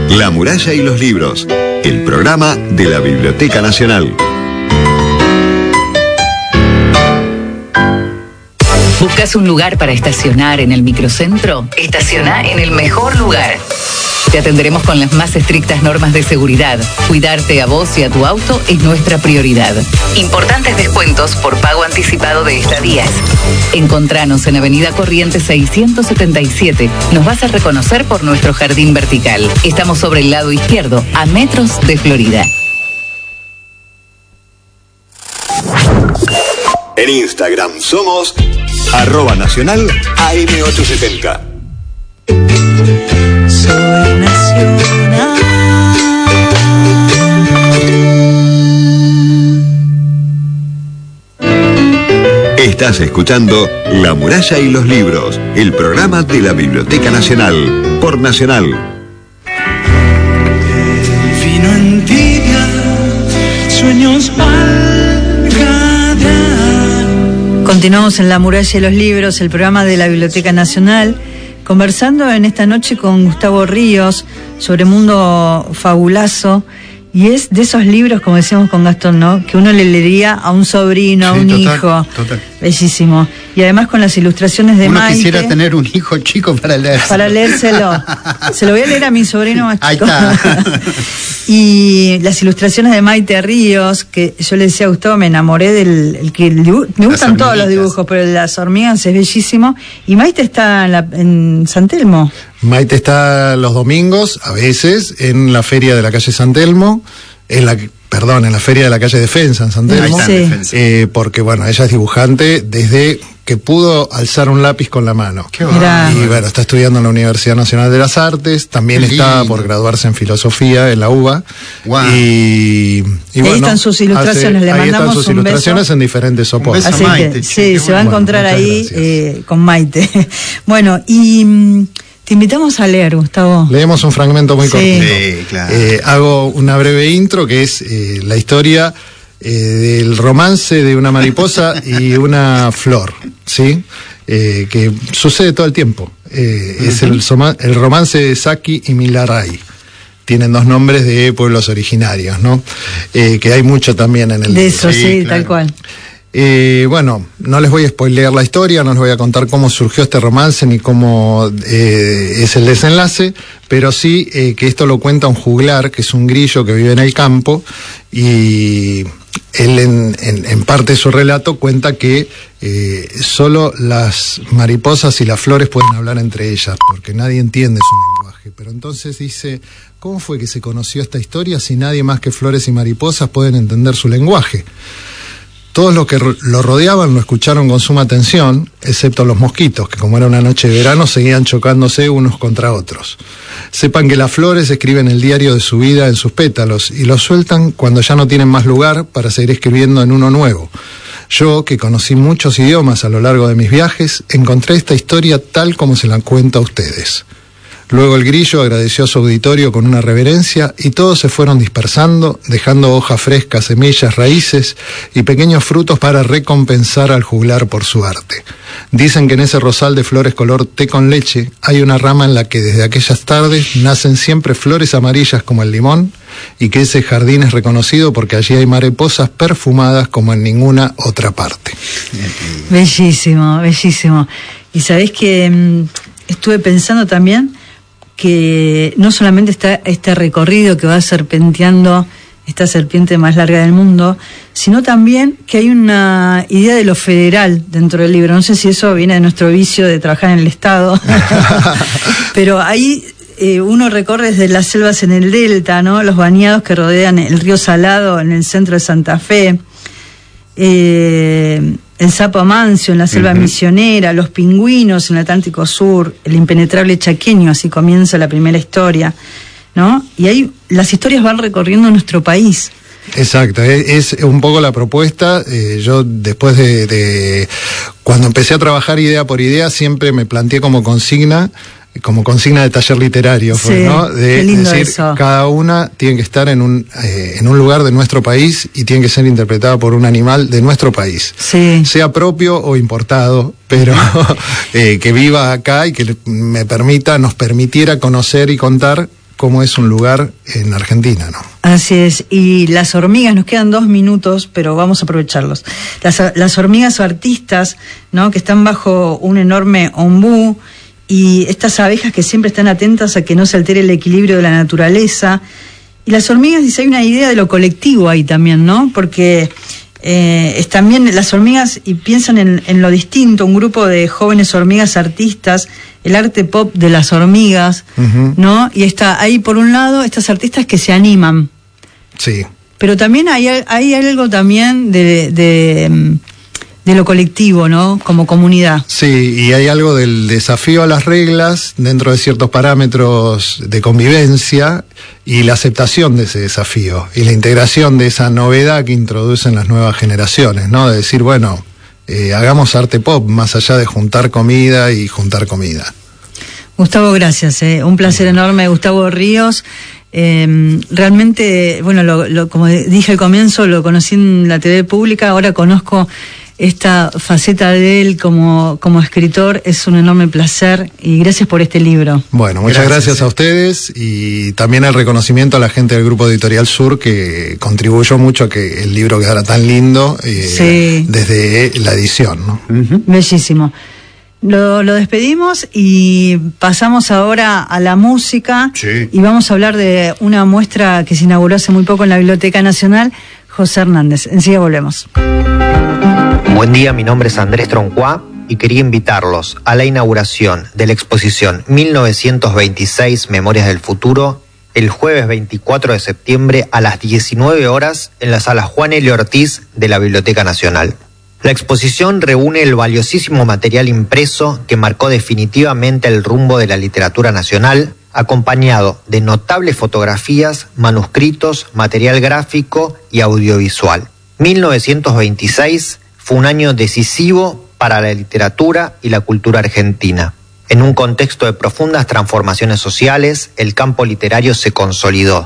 La muralla y los libros, el programa de la Biblioteca Nacional. ¿Buscas un lugar para estacionar en el microcentro? Estaciona en el mejor lugar. Te atenderemos con las más estrictas normas de seguridad. Cuidarte a vos y a tu auto es nuestra prioridad. Importantes descuentos por pago anticipado de estadías. Encontranos en Avenida Corrientes 677. Nos vas a reconocer por nuestro jardín vertical. Estamos sobre el lado izquierdo, a metros de Florida. En Instagram somos @nacional AM870. Soy nacional. Estás escuchando La muralla y los libros, el programa de la Biblioteca Nacional, por Nacional. El vino en tibia, sueños al jadear. Continuamos en La muralla y los libros, el programa de la Biblioteca Nacional, conversando en esta noche con Gustavo Ríos sobre Mundo Fabulazo, y es de esos libros, como decíamos con Gastón, ¿no?, que uno le leería a un sobrino, a un hijo. Total. Bellísimo. Y además con las ilustraciones de uno Maite. Quisiera tener un hijo chico para leérselo. Para leérselo. Se lo voy a leer a mi sobrino más chico. Ahí está. Y las ilustraciones de Maite Ríos, que yo le decía a Gustavo, me enamoré me gustan todos los dibujos, pero el de las hormigas es bellísimo. Y Maite está en San Telmo. Maite está los domingos, a veces, en la feria de la calle San Telmo, en la feria de la calle Defensa en San Telmo. Ahí está, Sí. Porque bueno, ella es dibujante desde que pudo alzar un lápiz con la mano. Qué Mirá. Y bueno, está estudiando en la Universidad Nacional de las Artes, también Qué está lindo. por graduarse en filosofía en la UBA. Wow. Y Ahí están sus ilustraciones, le ahí mandamos están sus un ilustraciones beso. en diferentes soportes. beso. Así Maite, que, che, sí, qué se va a bueno. encontrar Muchas ahí gracias. con Maite. Bueno, y te invitamos a leer, Gustavo. Leemos un fragmento muy Sí. cortito. Sí, claro. Hago una breve intro que es la historia del romance de una mariposa y una flor, ¿sí? Que sucede todo el tiempo. Es el romance de Saki y Milaray. Tienen dos nombres de pueblos originarios, ¿no? Que hay mucho también en el De libro. eso, sí, claro. tal cual. Bueno, no les voy a spoilear la historia, no les voy a contar cómo surgió este romance ni cómo es el desenlace, pero sí que esto lo cuenta un juglar, que es un grillo que vive en el campo, y él en parte de su relato cuenta que solo las mariposas y las flores pueden hablar entre ellas, porque nadie entiende su lenguaje. Pero entonces dice, ¿cómo fue que se conoció esta historia si nadie más que flores y mariposas pueden entender su lenguaje? Todos los que lo rodeaban lo escucharon con suma atención, excepto los mosquitos, que como era una noche de verano seguían chocándose unos contra otros. Sepan que las flores escriben el diario de su vida en sus pétalos y lo sueltan cuando ya no tienen más lugar para seguir escribiendo en uno nuevo. Yo, que conocí muchos idiomas a lo largo de mis viajes, encontré esta historia tal como se la cuento a ustedes. Luego el grillo agradeció a su auditorio con una reverencia y todos se fueron dispersando, dejando hojas frescas, semillas, raíces y pequeños frutos para recompensar al juglar por su arte. Dicen que en ese rosal de flores color té con leche hay una rama en la que desde aquellas tardes nacen siempre flores amarillas como el limón y que ese jardín es reconocido porque allí hay mariposas perfumadas como en ninguna otra parte. Bellísimo, bellísimo. Y sabés que estuve pensando también que no solamente está este recorrido que va serpenteando esta serpiente más larga del mundo, sino también que hay una idea de lo federal dentro del libro. No sé si eso viene de nuestro vicio de trabajar en el Estado, pero ahí uno recorre desde las selvas en el delta, ¿no?, los bañados que rodean el río Salado en el centro de Santa Fe, el sapo Amancio en la selva misionera, los pingüinos en el Atlántico Sur, el impenetrable chaqueño, así comienza la primera historia, ¿no? Y ahí las historias van recorriendo nuestro país. Exacto, es un poco la propuesta. Yo después de cuando empecé a trabajar idea por idea, siempre me planteé como consigna de taller literario, Sí, ¿no? qué lindo decir, eso. cada una tiene que estar en un lugar de nuestro país y tiene que ser interpretada por un animal de nuestro país. Sí. Sea propio o importado, pero que viva acá y que nos permitiera conocer y contar cómo es un lugar en Argentina, ¿no? Así es, y las hormigas, nos quedan 2 minutos, pero vamos a aprovecharlos. Las hormigas o artistas, ¿no? Que están bajo un enorme ombú, y estas abejas que siempre están atentas a que no se altere el equilibrio de la naturaleza. Y las hormigas, dice, hay una idea de lo colectivo ahí también, ¿no? Porque también las hormigas y piensan en lo distinto, un grupo de jóvenes hormigas artistas, el arte pop de las hormigas, ¿no? Y está ahí por un lado estas artistas que se animan. Sí. Pero también hay algo también de lo colectivo, ¿no? Como comunidad. Sí, y hay algo del desafío a las reglas dentro de ciertos parámetros de convivencia y la aceptación de ese desafío y la integración de esa novedad que introducen las nuevas generaciones, ¿no? De decir, bueno, hagamos arte pop más allá de juntar comida y juntar comida. Gustavo, gracias, un placer enorme, Gustavo Ríos. Realmente, bueno, como dije al comienzo, lo conocí en la TV pública, ahora conozco esta faceta de él como escritor. Es un enorme placer y gracias por este libro. Bueno, muchas gracias a ustedes y también el reconocimiento a la gente del Grupo Editorial Sur que contribuyó mucho a que el libro quedara tan lindo sí, desde la edición, ¿no? Bellísimo. Lo despedimos y pasamos ahora a la música. Sí. Y vamos a hablar de una muestra que se inauguró hace muy poco en la Biblioteca Nacional, José Hernández. Enseguida volvemos. Buen día, mi nombre es Andrés Troncois y quería invitarlos a la inauguración de la exposición 1926 Memorias del Futuro el jueves 24 de septiembre a las 19 horas en la sala Juan L. Ortiz de la Biblioteca Nacional. La exposición reúne el valiosísimo material impreso que marcó definitivamente el rumbo de la literatura nacional, acompañado de notables fotografías, manuscritos, material gráfico y audiovisual. 1926 fue un año decisivo para la literatura y la cultura argentina. En un contexto de profundas transformaciones sociales, el campo literario se consolidó,